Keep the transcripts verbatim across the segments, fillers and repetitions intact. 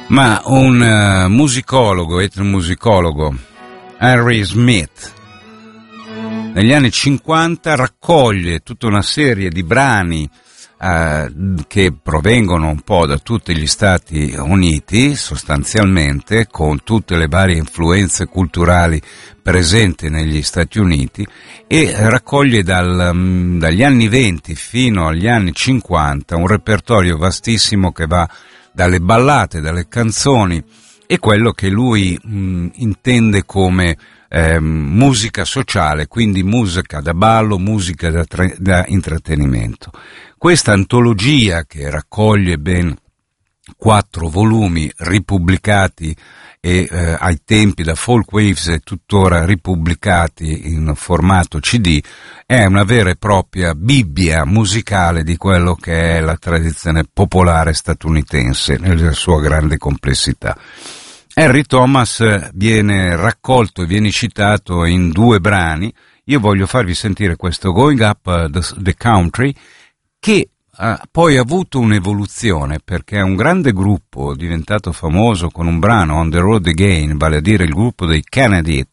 Ma un uh, musicologo, etnomusicologo, Harry Smith, negli anni cinquanta raccoglie tutta una serie di brani uh, che provengono un po' da tutti gli Stati Uniti, sostanzialmente, con tutte le varie influenze culturali presenti negli Stati Uniti, e raccoglie dal, um, dagli anni venti fino agli anni cinquanta un repertorio vastissimo che va dalle ballate, dalle canzoni e quello che lui mh, intende come eh, musica sociale, quindi musica da ballo, musica da, tre, da intrattenimento. Questa antologia, che raccoglie ben quattro volumi ripubblicati e eh, ai tempi da Folkwaves e tuttora ripubblicati in formato C D, è una vera e propria bibbia musicale di quello che è la tradizione popolare statunitense nella sua grande complessità. Harry Thomas viene raccolto e viene citato in due brani. Io voglio farvi sentire questo Going Up the, the Country, che ha poi avuto un'evoluzione, perché è un grande gruppo diventato famoso con un brano, On the Road Again, vale a dire il gruppo dei Kennedy,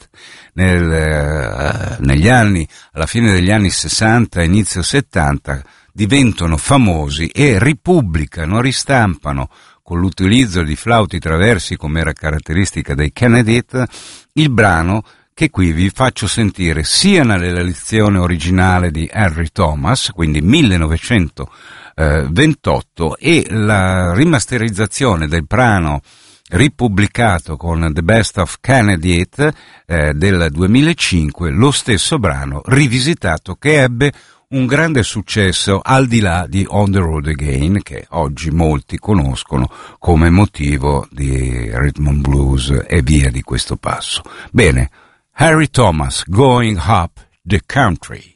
nel, uh, negli anni, alla fine degli anni sessanta, inizio settanta, diventano famosi e ripubblicano, ristampano, con l'utilizzo di flauti traversi come era caratteristica dei Kennedy, il brano che qui vi faccio sentire sia nella lezione originale di Harry Thomas, quindi millenovecentoventotto, e la rimasterizzazione del brano ripubblicato con The Best of Kennedy eh, del duemilacinque, lo stesso brano rivisitato che ebbe un grande successo al di là di On the Road Again, che oggi molti conoscono come motivo di rhythm and blues e via di questo passo. Bene, Harry Thomas, Going Up the Country.